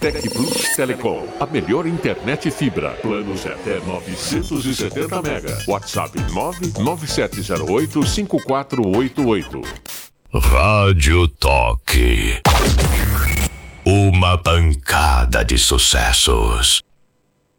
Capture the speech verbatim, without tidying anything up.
Tec Plus Telecom, a melhor internet fibra. Planos até novecentos e setenta mega. WhatsApp nove nove sete zero oito cinco quatro oito oito. Rádio Toque. Uma pancada de sucessos.